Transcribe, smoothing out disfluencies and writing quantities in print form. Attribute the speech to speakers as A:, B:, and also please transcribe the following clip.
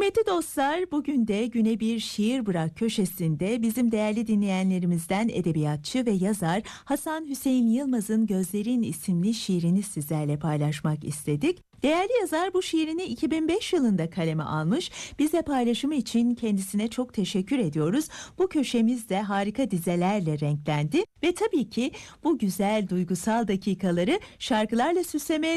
A: Kıymetli dostlar, bugün de Güne Bir Şiir Bırak köşesinde bizim değerli dinleyenlerimizden edebiyatçı ve yazar Hasan Hüseyin Yılmaz'ın Gözlerin isimli şiirini sizlerle paylaşmak istedik. Değerli yazar bu şiirini 2005 yılında kaleme almış. Bize paylaşımı için kendisine çok teşekkür ediyoruz. Bu köşemiz de harika dizelerle renklendi ve tabii ki bu güzel duygusal dakikaları şarkılarla süslemeye